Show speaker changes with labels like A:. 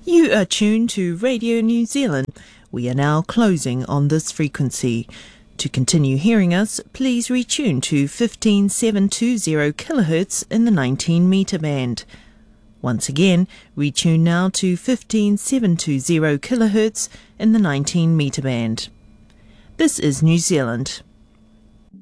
A: You are tuned to Radio New Zealand. We are now closing on this frequency. To continue hearing us, please retune to 15720 kHz in the 19 metre band. Once again, retune now to 15720 kHz in the 19 metre band. This is New Zealand.